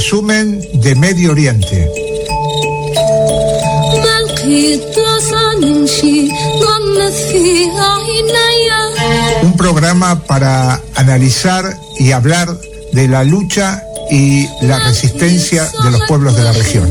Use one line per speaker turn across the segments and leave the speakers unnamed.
resumen de Medio Oriente. Un programa para analizar y hablar de la lucha y la resistencia de los pueblos de la región.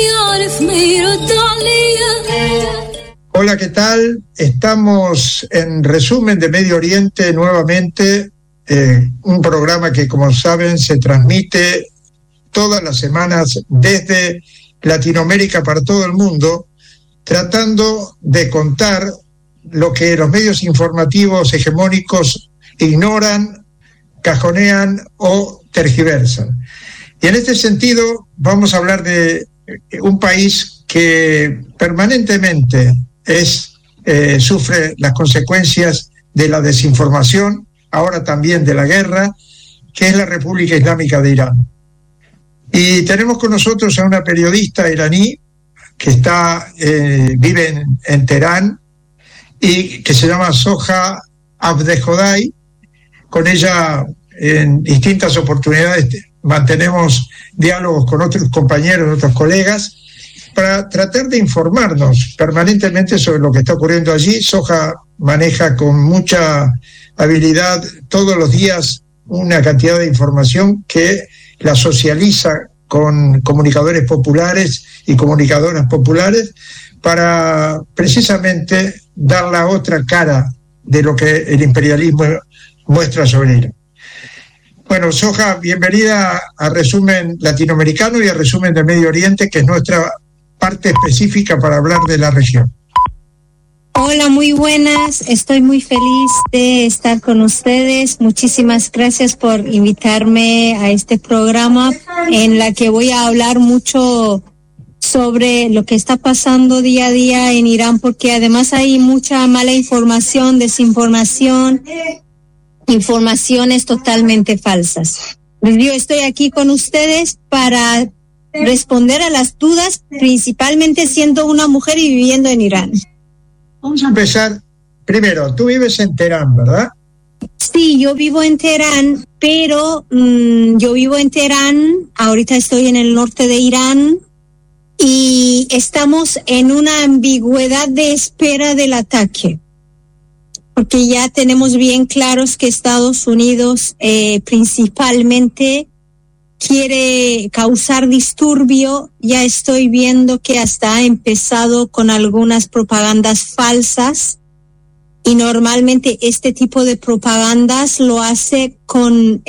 Hola, ¿qué tal? Estamos en Resumen de Medio Oriente nuevamente, un programa que, como saben, se transmite todas las semanas desde Latinoamérica para todo el mundo, tratando de contar lo que los medios informativos hegemónicos ignoran, cajonean o tergiversan. Y en este sentido vamos a hablar de un país que permanentemente sufre las consecuencias de la desinformación, ahora también de la guerra, que es la República Islámica de Irán. Y tenemos con nosotros a una periodista iraní que vive en Teherán y que se llama Soha Abdehodai. Con ella en distintas oportunidades mantenemos diálogos con otros compañeros, otros colegas, para tratar de informarnos permanentemente sobre lo que está ocurriendo allí. Soha maneja con mucha habilidad todos los días una cantidad de información que la socializa con comunicadores populares y comunicadoras populares para precisamente dar la otra cara de lo que el imperialismo muestra sobre Irán. Bueno, Soha, bienvenida a Resumen Latinoamericano y a Resumen de Medio Oriente, que es nuestra parte específica para hablar de la región.
Hola, muy buenas. Estoy muy feliz de estar con ustedes. Muchísimas gracias por invitarme a este programa en la que voy a hablar mucho sobre lo que está pasando día a día en Irán, porque además hay mucha mala información, desinformación, informaciones totalmente falsas. Yo estoy aquí con ustedes para responder a las dudas, principalmente siendo una mujer y viviendo en Irán.
Vamos a empezar. Primero, tú vives en Teherán, ¿verdad?
Sí, yo vivo en Teherán, pero ahorita estoy en el norte de Irán y estamos en una ambigüedad de espera del ataque, porque ya tenemos bien claros que Estados Unidos principalmente quiere causar disturbio. Ya estoy viendo que hasta ha empezado con algunas propagandas falsas y normalmente este tipo de propagandas lo hace con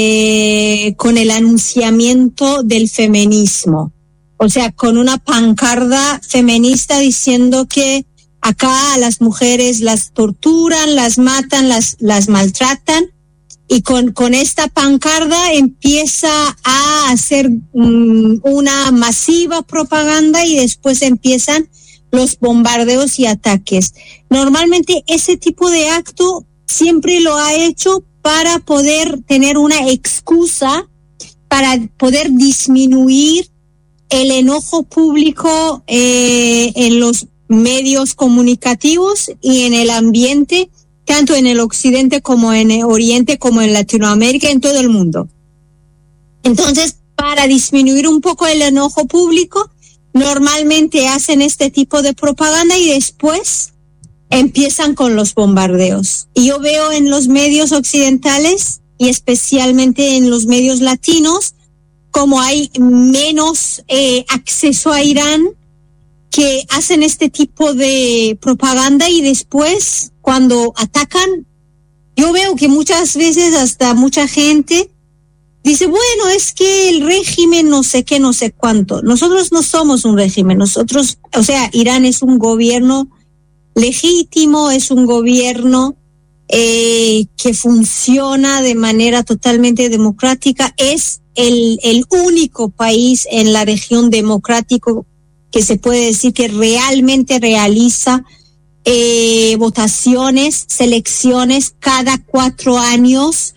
el anunciamiento del feminismo, o sea, con una pancarta feminista diciendo que acá a las mujeres las torturan, las matan, las maltratan. Y con esta pancarta empieza a hacer una masiva propaganda y después empiezan los bombardeos y ataques. Normalmente ese tipo de acto siempre lo ha hecho para poder tener una excusa, para poder disminuir el enojo público en los medios comunicativos y en el ambiente, tanto en el occidente como en el oriente, como en Latinoamérica, en todo el mundo. Entonces, para disminuir un poco el enojo público, normalmente hacen este tipo de propaganda y después empiezan con los bombardeos. Y yo veo en los medios occidentales y especialmente en los medios latinos, como hay menos acceso a Irán, que hacen este tipo de propaganda y después cuando atacan, yo veo que muchas veces hasta mucha gente dice, bueno, es que el régimen no sé qué, no sé cuánto. Nosotros no somos un régimen, Irán es un gobierno legítimo, es un gobierno que funciona de manera totalmente democrática, es el único país en la región democrático que se puede decir que realmente realiza votaciones, selecciones cada 4 años,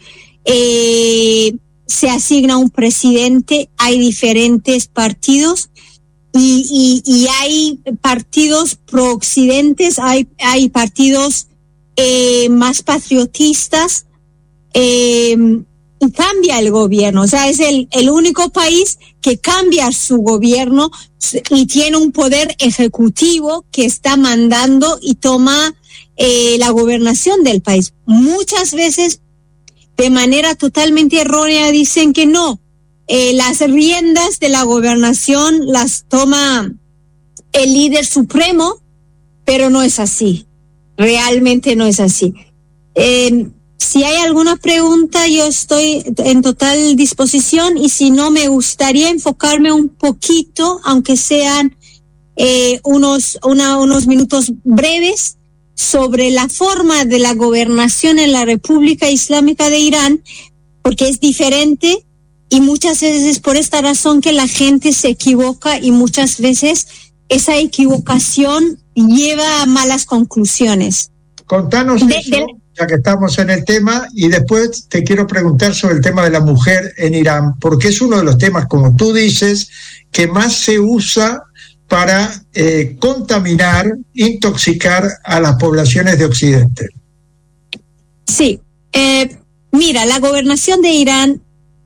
se asigna un presidente, hay diferentes partidos y hay partidos pro-occidentes, hay partidos más patriotistas, y cambia el gobierno. O sea, es el único país que cambia su gobierno y tiene un poder ejecutivo que está mandando y toma la gobernación del país. Muchas veces, de manera totalmente errónea, dicen que no, las riendas de la gobernación las toma el líder supremo, pero no es así. Realmente no es así. Si hay alguna pregunta, yo estoy en total disposición, y si no, me gustaría enfocarme un poquito, aunque sean unos minutos breves, sobre la forma de la gobernación en la República Islámica de Irán, porque es diferente, y muchas veces es por esta razón que la gente se equivoca, y muchas veces esa equivocación lleva a malas conclusiones.
Contanos eso, ya que estamos en el tema, y después te quiero preguntar sobre el tema de la mujer en Irán, porque es uno de los temas, como tú dices, que más se usa para contaminar, intoxicar a las poblaciones de Occidente.
Sí, mira, la gobernación de Irán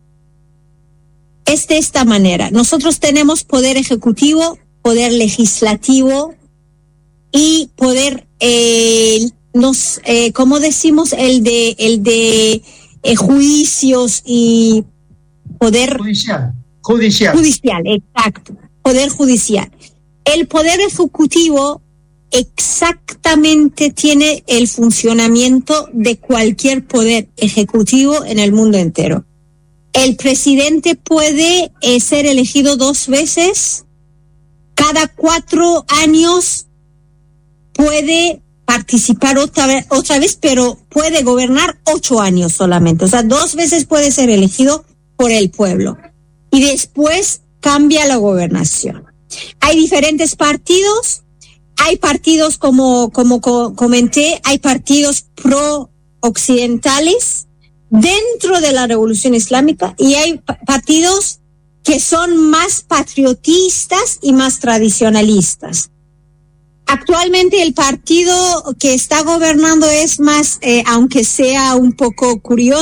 es de esta manera. Nosotros tenemos poder ejecutivo, poder legislativo y poder, ¿cómo decimos? El de juicios y poder judicial, exacto, poder judicial. El poder ejecutivo exactamente tiene el funcionamiento de cualquier poder ejecutivo en el mundo entero. El presidente puede ser elegido 2 veces. Cada 4 años puede participar otra vez, pero puede gobernar 8 años solamente. O sea, 2 veces puede ser elegido por el pueblo. Y después cambia la gobernación. Hay diferentes partidos. Hay partidos, como comenté, hay partidos pro-occidentales dentro de la Revolución Islámica, y hay partidos que son más patriotistas y más tradicionalistas. Actualmente el partido que está gobernando es más, aunque sea un poco curioso,